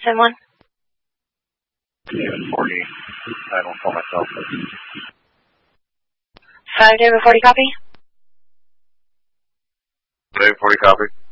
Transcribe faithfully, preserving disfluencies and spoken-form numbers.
seven one. David forty. I don't call myself. five David forty, copy. David forty, copy.